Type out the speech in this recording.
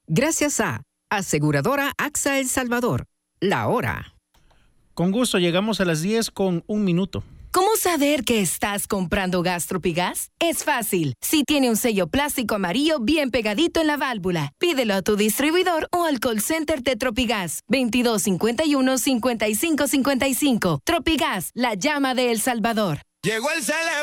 Gracias a Aseguradora AXA El Salvador. La hora. Con gusto, llegamos a las 10:01. ¿Cómo saber que estás comprando gas Tropigas? Es fácil. Si tiene un sello plástico amarillo bien pegadito en la válvula, pídelo a tu distribuidor o al call center de Tropigas. 2251-5555. Tropigas, la llama de El Salvador. Llegó el